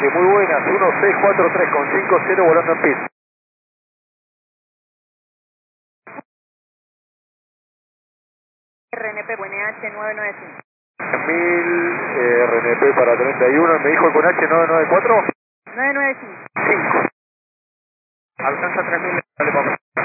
Arranque, muy buenas, 1643 con 50 volando en pit. RNP, WNH 995. 1000, RNP para 31, me dijo con H 994. 995. 5. Alcanza 3000, dale papá.